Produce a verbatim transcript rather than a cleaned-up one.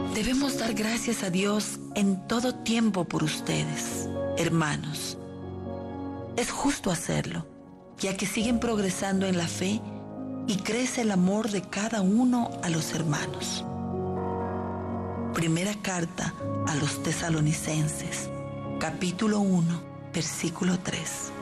Debemos dar gracias a Dios en todo tiempo por ustedes, hermanos. Es justo hacerlo, ya que siguen progresando en la fe y crece el amor de cada uno a los hermanos. Primera carta a los Tesalonicenses, capítulo uno, versículo tres.